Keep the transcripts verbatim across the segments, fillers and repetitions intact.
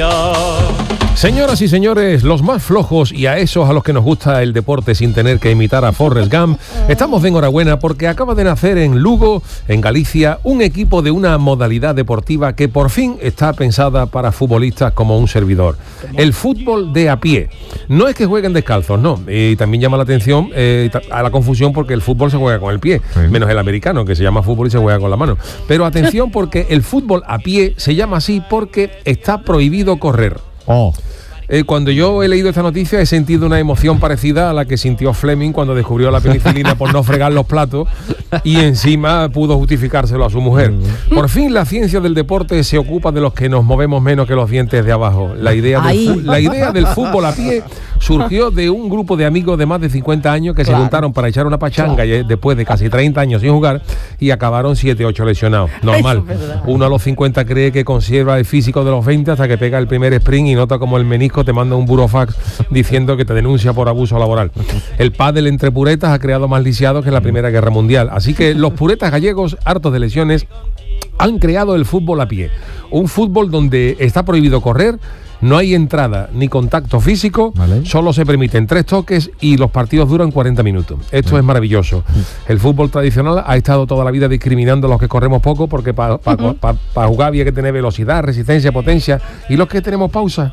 mía. Señoras y señores, los más flojos y a esos a los que nos gusta el deporte sin tener que imitar a Forrest Gump, estamos de enhorabuena porque acaba de nacer en Lugo, en Galicia, un equipo de una modalidad deportiva que por fin está pensada para futbolistas como un servidor. El fútbol de a pie. No es que jueguen descalzos, no. Y también llama la atención eh, a la confusión porque el fútbol se juega con el pie, menos el americano, que se llama fútbol y se juega con la mano. Pero atención porque el fútbol a pie se llama así porque está prohibido correr. Oh. Eh, cuando yo he leído esta noticia he sentido una emoción parecida a la que sintió Fleming cuando descubrió la penicilina por no fregar los platos y encima pudo justificárselo a su mujer. Por fin la ciencia del deporte se ocupa de los que nos movemos menos que los dientes de abajo. La idea del, la idea del fútbol a pie surgió de un grupo de amigos de más de cincuenta años que claro. se juntaron para echar una pachanga claro. y después de casi treinta años sin jugar y acabaron siete ocho lesionados. Normal. Uno a los cincuenta cree que conserva el físico de los veinte hasta que pega el primer sprint y nota como el menisco te manda un burofax diciendo que te denuncia por abuso laboral. El pádel entre puretas ha creado más lisiados que en la Primera Guerra Mundial. Así que los puretas gallegos, hartos de lesiones, han creado el fútbol a pie. Un fútbol donde está prohibido correr, no hay entrada ni contacto físico, vale. Solo se permiten tres toques y los partidos duran cuarenta minutos. Esto vale. Es maravilloso. El fútbol tradicional ha estado toda la vida discriminando a los que corremos poco porque para pa, uh-huh. pa, pa jugar había que tener velocidad, resistencia, potencia. ¿Y los que tenemos pausa?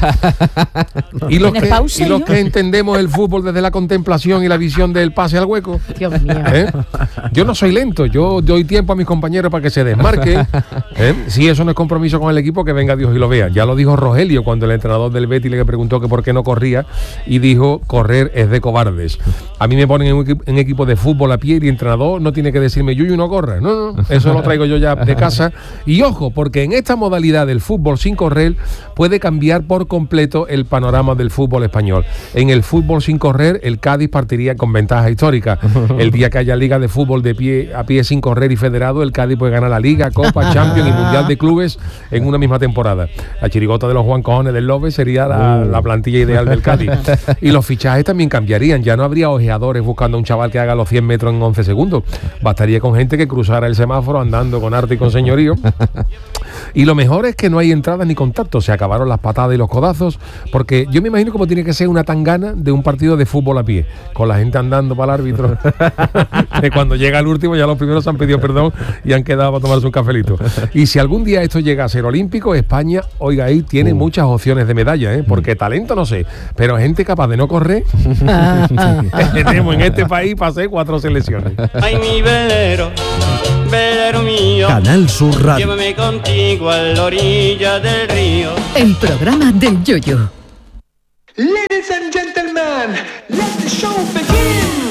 ¿Y los, que, pausa, ¿y los que entendemos el fútbol desde la contemplación y la visión del pase al hueco? Dios mío. ¿Eh? Yo no soy lento, yo doy tiempo a mis compañeros para que se desmarquen. ¿Eh? Si eso no es compromiso con el equipo, que venga Dios y lo vea. Ya lo dijo Rogelio cuando el entrenador del Betis le preguntó que por qué no corría y dijo, correr es de cobardes. A mí me ponen en un equipo, en equipo de fútbol a pie y el entrenador no tiene que decirme, Yuyu, no corra. No, no, eso lo traigo yo ya de casa. Y ojo, porque en esta modalidad del fútbol sin correr puede cambiar por completo el panorama del fútbol español. En el fútbol sin correr, el Cádiz partiría con ventaja histórica. El día que haya liga de fútbol de pie a pie sin correr y federado, el Cádiz puede ganar la Liga, Copa, Champions y Mundial de Clubes en una misma temporada. La chirigota de los Juan Cojones del Lobe sería la, uh. la plantilla ideal del Cádiz. Y los fichajes también cambiarían. Ya no habría ojeadores buscando a un chaval que haga los cien metros en once segundos. Bastaría con gente que cruzara el semáforo andando con arte y con señorío. Y lo mejor es que no hay entradas ni contacto. Se acabaron las patadas y los codazos, porque yo me imagino cómo tiene que ser una tangana de un partido de fútbol a pie, con la gente andando para el árbitro. Que cuando llega el último ya los primeros han pedido perdón y han quedado para tomarse un cafelito. Y si algún día esto llega a ser olímpico, España, oiga, ahí tiene uh. muchas opciones de medalla, ¿eh? Porque talento no sé, pero gente capaz de no correr tenemos en este país para hacer cuatro selecciones. Ay, mi velero, velero mío, Canal Sur Radio. Llévame contigo a la orilla del río. El programa del Yoyo. Ladies and gentlemen, let the show begin.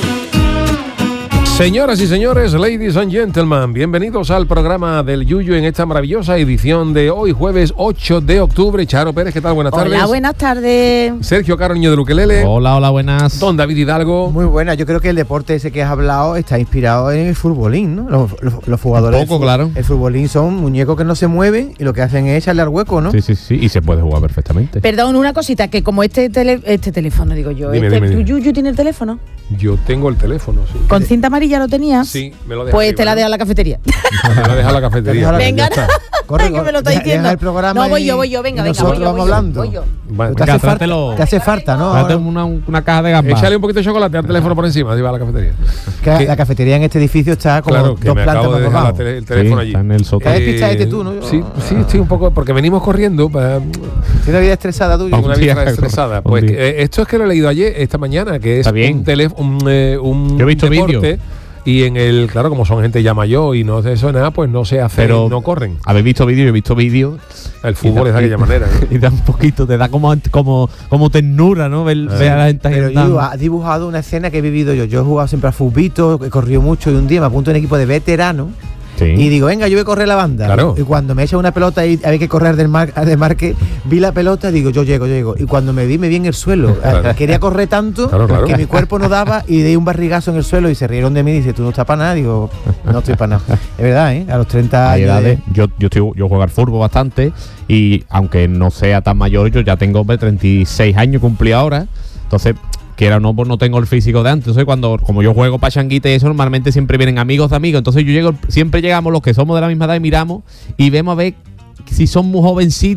Señoras y señores, ladies and gentlemen, bienvenidos al programa del Yuyu en esta maravillosa edición de hoy, jueves ocho de octubre. Charo Pérez, ¿qué tal? Buenas tardes. Hola, buenas tardes. Sergio Caro, niño de Luquelele. Hola, hola, buenas. Don David Hidalgo. Muy buena, yo creo que el deporte ese que has hablado está inspirado en el futbolín, ¿no? Los, los, los jugadores. Un poco, claro. El futbolín son muñecos que no se mueven y lo que hacen es echarle al hueco, ¿no? Sí, sí, sí, y se puede jugar perfectamente. Perdón, una cosita, que como este tele, este teléfono, digo yo, dime, este, dime, dime. ¿Yuyu tiene el teléfono? Yo tengo el teléfono, sí. ¿Con cinta amarilla lo tenías? Sí, me lo dejas. Pues arriba, te la ¿no? dejas a la cafetería. Me lo dejas a la cafetería. Venga, corre, que me lo está diciendo. El programa no, voy yo, voy yo, venga, venga, nosotros voy yo, vamos voy yo, hablando. voy yo. Bueno, te, hace falta, te hace falta, ¿no? Date una, una caja de gambas. Échale un poquito de chocolate al teléfono por encima, así va a la cafetería. Que la cafetería en este edificio está como claro, que dos me plantas acabo de más dejar abajo. el teléfono sí, allí. Está en el sótano. ¿Qué despistadete tú, no? Sí, sí, estoy un poco, porque venimos corriendo. Para, ¿Tienes una vida estresada tuya? Una vida estresada. Pues eh, esto es que lo he leído ayer, esta mañana, que es un teléfono, un, eh, un Yo he visto deporte. vídeos. Y en el, claro, como son gente ya mayor y no se eso nada, pues no se hace, pero no corren. Habéis visto vídeos, yo he visto vídeos. El fútbol es de aquella manera, ¿no? Y da un poquito, te da como, como, como ternura, ¿no? Ver, Ah. ver a la gente Pero andando. yo ha dibujado una escena que he vivido yo. Yo he jugado siempre a futbito, he corrido mucho y un día me apunto en un equipo de veteranos. Sí. Y digo, venga, yo voy a correr la banda. Claro. Y cuando me echa una pelota y había que correr del, mar, del marque, vi la pelota, digo, yo llego, yo llego. Y cuando me vi, me vi en el suelo. Claro. Quería correr tanto Claro, claro. que mi cuerpo no daba y di un barrigazo en el suelo y se rieron de mí y dice, tú no estás para nada. Digo, no estoy para nada. Es verdad, ¿eh? A los treinta Hay años. edades, yo, yo, estoy, yo juego al fútbol bastante y aunque no sea tan mayor, yo ya tengo treinta y seis años, cumplí ahora. Entonces, quiera o no, pues no tengo el físico de antes. Entonces, cuando, como yo juego pachanguita y eso, normalmente siempre vienen amigos de amigos. Entonces, yo llego, siempre llegamos los que somos de la misma edad y miramos y vemos a ver si son muy jovencitos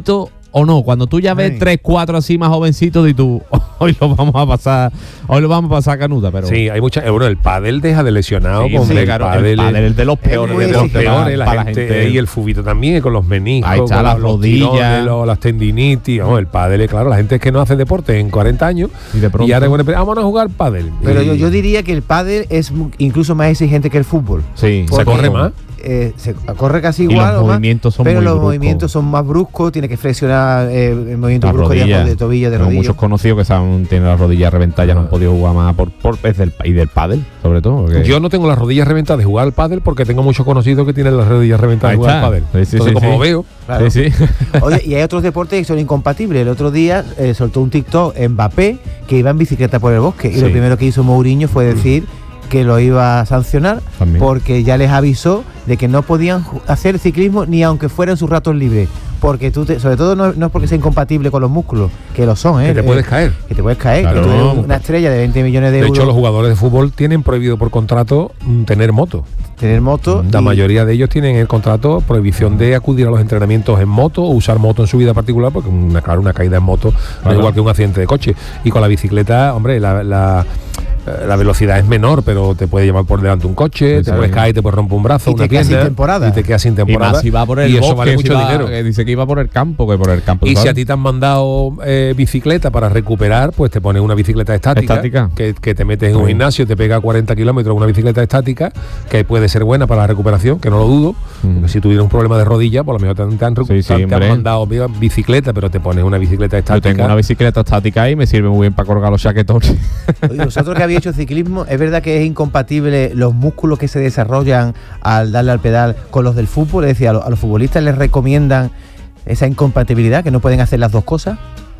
o no? Cuando tú ya ves Ay. tres, cuatro así más jovencitos y tú, hoy lo vamos a pasar, hoy lo vamos a pasar canuta, pero Sí, hay mucha. eh, Bueno, el pádel deja de lesionado Sí, con sí, el claro, pádel. el pádel es de los peores, muy de de los los exigente peores, la, para gente, y el fubito también, con los meniscos, Ahí está, con las los rodillas. tirones, los- las tendinitis. Vamos, el pádel, claro, la gente es que no hace deporte en cuarenta años Y de pronto- y ahora bueno, vamos a jugar pádel. Pero Y yo, yo diría que el pádel es mu- incluso más exigente que el fútbol. sí, se corre más. Eh, se corre casi Y igual los o más, movimientos son pero muy los bruscos. movimientos son más bruscos, tiene que flexionar eh, el movimiento las brusco digamos, rodillas. de tobillo, de Tengo rodillo. muchos conocidos que saben, tienen las rodillas reventadas, ya no han podido jugar más por, por es del, y del pádel, sobre todo. porque- Yo no tengo las rodillas reventadas de jugar al pádel porque tengo muchos conocidos que tienen las rodillas reventadas Ahí de jugar al está. pádel. Sí, sí, Entonces, sí, como sí. lo veo, Claro. Sí, sí. Oye, y hay otros deportes que son incompatibles. El otro día eh, soltó un TikTok Mbappé que iba en bicicleta por el bosque y Sí. lo primero que hizo Mourinho fue decir que lo iba a sancionar También. porque ya les avisó de que no podían ju- hacer ciclismo ni aunque fueran sus ratos libres. Porque tú, te- sobre todo no, no es porque sea incompatible con los músculos, que lo son, ¿eh? que te Eh, puedes caer. Que te puedes caer, Claro, que tú eres pues- una estrella de veinte millones de, De euros, hecho, los jugadores de fútbol tienen prohibido por contrato mm, tener moto. tener moto. La y- mayoría de ellos tienen en el contrato prohibición de acudir a los entrenamientos en moto o usar moto en su vida particular, porque una, claro, una caída en moto no Claro. es igual que un accidente de coche. Y con la bicicleta, hombre, la, la, eh, la velocidad es menor, pero te puede llevar por delante un coche, Sí, te sí. puedes caer, te puedes romper un brazo, Y una te quedas sin pierna, temporada. y te quedas sin Y temporada. más si va por el y eso bosque, vale si mucho va- dinero. que dice que iba por el campo, que por el campo. Y ¿sabes? si a ti te han mandado eh, bicicleta para recuperar, pues te pones una bicicleta estática, Estática. Que, que te metes en un Sí. gimnasio, te pega cuarenta kilómetros una bicicleta estática, que puede ser buena para la recuperación, que no lo dudo. Mm. Porque si tuvieras un problema de rodilla, por lo menos te han, te han, Sí, sí, te han hombre. mandado mira, bicicleta, pero te pones una bicicleta Yo estática. tengo una bicicleta estática y me sirve muy bien para colgar los chaquetones. Oye, vosotros que habéis hecho ciclismo, ¿es verdad que es incompatible los músculos que se desarrollan al darle al pedal con los del fútbol? Es decir, a, lo- a los futbolistas les recomiendan esa incompatibilidad, que no pueden hacer las dos cosas.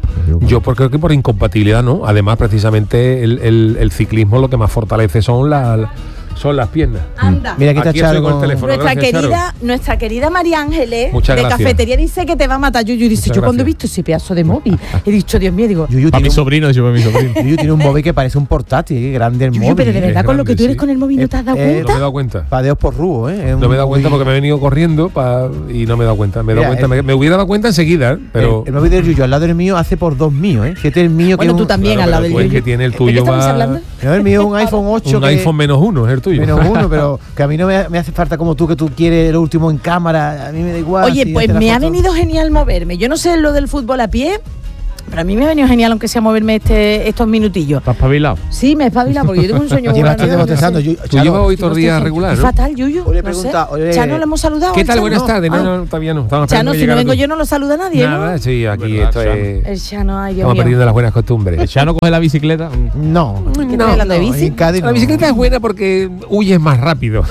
Yo por- creo que por incompatibilidad, ¿no? Además, precisamente el, el- el ciclismo lo que más fortalece son, las son las piernas. Anda. Mira, aquí está Aquí Charo estoy con el con- teléfono. Nuestra Gracias, Charo. querida, nuestra querida María Ángeles Muchas de gracias. cafetería dice que te va a matar Yuyu. Y dice, Muchas yo cuando he gracias. visto ese pedazo de móvil, he dicho, Dios mío, digo, Yuyu Para tiene, mi un, sobrino, dice para mi sobrino. Yuyu tiene un móvil que parece un portátil, qué grande el Yuyu, móvil. pero de verdad es con lo que grande, tú eres sí. con el móvil no te has dado Eh, No cuenta. me he dado cuenta. Padeos por rubo, ¿eh? Es un No me he dado cuenta móvil- porque me he venido corriendo pa- y no me he dado cuenta. Me, he dado Mira, cuenta, el- me, me hubiera dado cuenta enseguida, ¿eh? pero... El, el móvil del Yuyu al lado del mío hace por dos míos, ¿eh? Fíjate el mío que Bueno, es tú un, también Claro, al lado pero del tú el Yuyu. que tiene el ¿De tuyo qué estamos va- hablando? No, el mío es un iPhone ocho. un que- iPhone menos uno es el tuyo. menos uno, pero que a mí no me, me hace falta como tú, que tú quieres lo último en cámara. A mí me da igual. Oye, si pues hace la me ha foto. venido genial moverme. Yo no sé lo del fútbol a pie, pero a mí me ha venido genial, aunque sea moverme este, estos minutillos. ¿Estás espabilado? Sí, me he espabilado porque yo tengo un sueño muy Llevas grande, tiempo no sé. bostezando. Yuyu- Tú Charo, llevas hoy todos los días regular, Es ¿no? fatal, Yuyu. Hoy le he no sé. preguntado, oye, Chano, ¿le hemos saludado? ¿Qué tal? Chano? Buenas tardes. No, Ah. no, todavía no. Estamos Chano, esperando si no llegar vengo tú. yo no lo saluda nadie, Nada, ¿no? sí, aquí Verdad, esto Chano. es... El Chano, ay, Dios Estamos mío. perdiendo las buenas costumbres. ¿El Chano coge la bicicleta? Mm. No. ¿Qué estás hablando de bici? en Cádiz La no. bicicleta es buena porque huyes más rápido.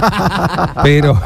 Pero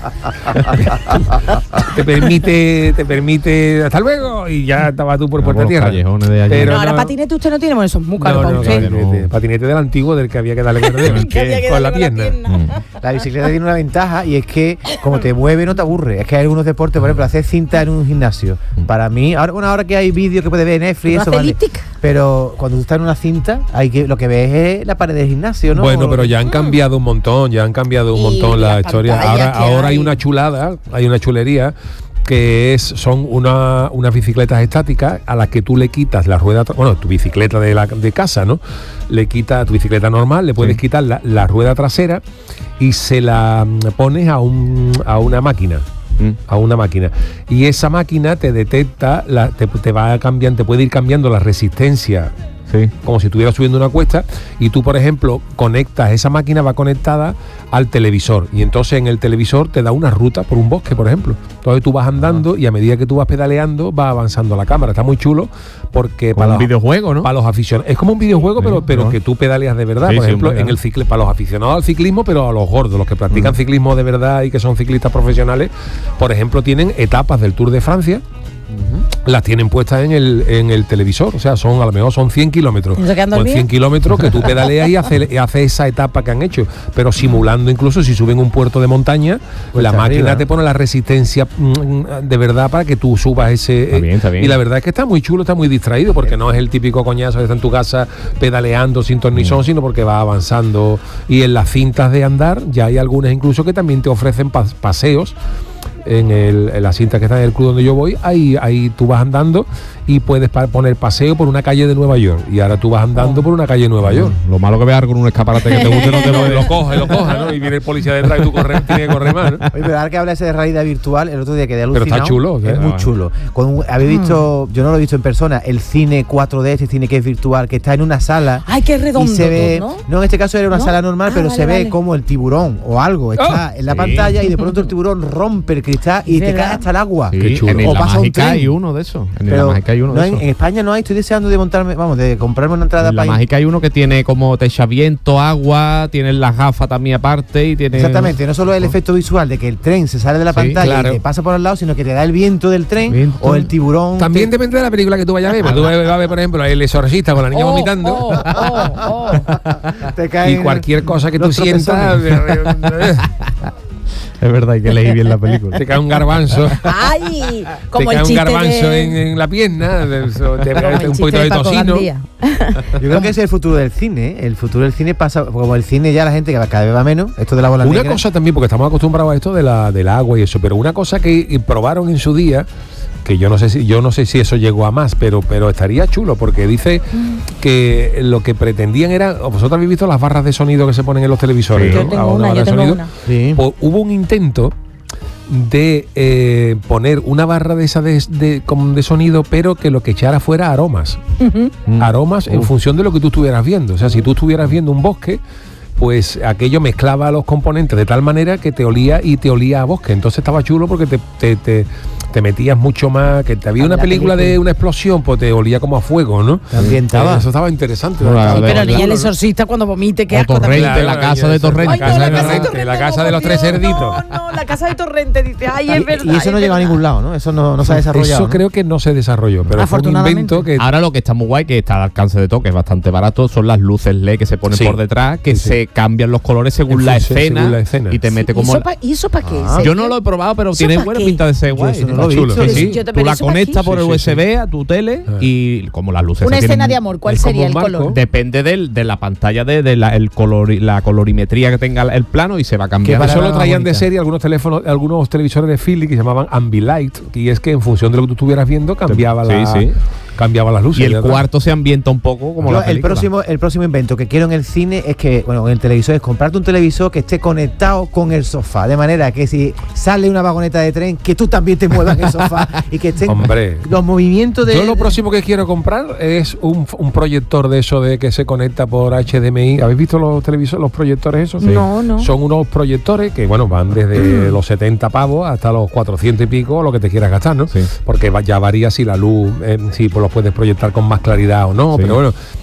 te permite, te permite hasta luego y ya estaba tú por Ah, puerta por los tierra. callejones de allí. Pero No, ahora no- patinete usted no tiene, bueno, eso es muy caro No, para no, usted. patinete, no. patinete del antiguo del que había que darle con, Que había que con darle la pierna. Mm. La bicicleta tiene una ventaja y es que como te mueve no te aburre. Es que hay algunos deportes, por ejemplo, hacer cinta en un gimnasio. Para mí, ahora, bueno, ahora que hay vídeos que puedes ver en Netflix, ¿No eso hace vale. elíptica? Pero cuando tú estás en una cinta, hay que lo que ves es la pared del gimnasio, ¿no? Bueno, pero ya han cambiado un montón, ya han cambiado un Y montón las las historias. pantallas Ahora, que ahora hay hay. una chulada, hay una chulería que es son una, unas bicicletas estáticas a las que tú le quitas la rueda, tra- bueno, tu bicicleta de, la, de casa, ¿no? Le quitas tu bicicleta normal, le puedes Sí. quitar la, la rueda trasera y se la mm, pones a, un, a una máquina. Mm. A una máquina y esa máquina te detecta, la, te, te va cambiando, te puede ir cambiando la resistencia Sí. como si estuvieras subiendo una cuesta y tú, por ejemplo, conectas, esa máquina va conectada al televisor y entonces en el televisor te da una ruta por un bosque, por ejemplo. Entonces tú vas andando y a medida que tú vas pedaleando va avanzando la cámara. Está muy chulo porque Como para un los, videojuego, ¿no? para los aficionados es como un videojuego, Sí, pero, pero ¿no? que tú pedaleas de verdad. Sí, por sí, ejemplo, hombre, en claro. el cicle, para los aficionados al ciclismo, pero a los gordos, los que practican Mm. ciclismo de verdad y que son ciclistas profesionales, por ejemplo, tienen etapas del Tour de Francia. Las tienen puestas en el, en el televisor, o sea, son a lo mejor son cien kilómetros. ¿Y eso que anda Con bien? cien kilómetros que tú pedaleas y haces y hace esa etapa que han hecho, pero simulando incluso si suben un puerto de montaña, Cuesta la máquina arriba. te pone la resistencia mm, de verdad para que tú subas ese. Está bien, está bien. Y la verdad es que está muy chulo, está muy distraído, porque no es el típico coñazo que está en tu casa pedaleando sin tornizón, sino porque va avanzando. Y en las cintas de andar ya hay algunas incluso que también te ofrecen pas- paseos en, el, en la cinta que está en el club donde yo voy, ahí, ahí tú vas andando y puedes pa- poner paseo por una calle de Nueva York. Y ahora tú vas andando por una calle de Nueva York. Lo malo que veas con un escaparate que te guste no te lo, Lo coge, lo coja, ¿no? Y viene el policía detrás y tú corres, tienes que correr más, ¿no? Oye, pero ahora que habla ese de realidad virtual, el otro día quedé alucinado. Pero está chulo, es ¿eh? muy Ah. chulo. Cuando habéis visto, yo no lo he visto en persona, el cine cuatro D, ese cine que es virtual, que está en una sala. Ay, qué redondo, y se ve, ¿no? no, en este caso era una ¿No? sala normal, Ah, pero vale, se ve vale. como el tiburón o algo está en la sí. pantalla y de pronto el tiburón rompe el cristal y Es te verdad. cae hasta el agua. Sí, Qué chulo. en O la pasa un mágica tren. hay uno de esos. En Pero la mágica hay uno no de en, esos. en España no hay, estoy deseando de montarme, vamos, de comprarme una entrada En la para ir. mágica hay uno que tiene como te echa viento, agua, tiene las gafas también aparte y tiene... Exactamente, no solo el efecto visual de que el tren se sale de la Sí, pantalla claro. y te pasa por al lado, sino que te da el viento del tren Viento. o el tiburón. También te- depende de la película que tú vayas a ver. Porque tú vas a ver, por ejemplo, El Exorcista con la niña Oh, vomitando. oh, oh, oh. te Y caen cualquier cosa que tú los sientas, tropezones. Es verdad, hay que elegir bien la película. te cae un garbanzo. Ay, como te el cae un chiste garbanzo de... en, en la pierna, de eso, te como cae el un chiste poquito de Paco tocino. Gandía. Yo creo que ese es el futuro del cine. ¿eh? El futuro del cine pasa, como el cine ya la gente que cada vez va menos, esto de la bola Una negra. cosa también, porque estamos acostumbrados a esto de la, del agua y eso, pero una cosa que probaron en su día, que yo no sé si yo no sé si eso llegó a más, pero pero estaría chulo, porque dice que lo que pretendían era, vosotros habéis visto las barras de sonido que se ponen en los televisores, Sí. ¿no? Yo tengo Ah, una, barra yo de tengo sonido. una. Sí. Pues hubo un intento de eh, poner una barra de esa de, de, como de sonido, pero que lo que echara fuera aromas. Mm. Aromas en función de lo que tú estuvieras viendo. O sea, si tú estuvieras viendo un bosque, pues aquello mezclaba los componentes de tal manera que te olía y te olía a bosque. Entonces estaba chulo porque te, te, te, te metías mucho más, que te había Ah, una la película, película. de una explosión, pues te olía como a fuego, ¿no? Te ambientaba. Eso estaba interesante. Bueno, Estaba a ver, Pero chulo, niña el ¿no? exorcista cuando vomite, qué O asco también. Torrente, la casa de Torrente. Ay, no, casa la de casa de Torrente, Torrente. la casa no, de los por tres Dios, cerditos. No, no, la casa de Torrente dice, ay, es verdad. Y eso no es llegó a verdad. ningún lado, ¿no? Eso no, no se ha desarrollado. Eso ¿no? creo que no se desarrolló, pero fue un Afortunadamente. invento que Ahora lo que está muy guay, que está al alcance de todo, que es bastante barato, son las luces L E D que se ponen Sí. por detrás, que Sí, sí. se cambian los colores según, En la, función- escena, según la escena. y te mete ¿Y como... eso pa- ¿Y eso para qué? Ah. Sergio? Yo no lo he probado, pero ¿Eso tiene pa' buena qué? pinta de ser Yo guay. eso no Está lo he chulo. visto. Sí, Pero sí. yo te- Tú pero la eso pa' conectas qué? por el Sí, U sí, S B a tu tele Ah. y como las luces Una se escena tienen- de amor, ¿cuál es como sería un el marco. color? Depende del, de la pantalla, de, de la, el color, la colorimetría que tenga el plano y se va Que cambiando. eso lo Palabra traían de bonita. serie algunos teléfonos, algunos televisores de Philips que se llamaban Ambilight, y es que en función de lo que tú estuvieras viendo cambiaba Sí, la sí. cambiaba las luces. Y el ¿verdad? cuarto se ambienta un poco como Yo, la el película. próximo el próximo invento que quiero en el cine es que, bueno, en el televisor es comprarte un televisor que esté conectado con el sofá, de manera que si sale una vagoneta de tren, que tú también te muevas en el sofá y que estén Hombre. los movimientos de... Yo lo próximo que quiero comprar es un, un proyector de eso de que se conecta por H D M I. ¿Habéis visto los televisores, los proyectores esos? No, no. Son unos proyectores que, bueno, van desde los setenta pavos hasta los cuatrocientos y pico, lo que te quieras gastar, ¿no? Sí. Porque va- ya varía si la luz, eh, si pues los puedes proyectar con más claridad o no. Sí. Pero bueno,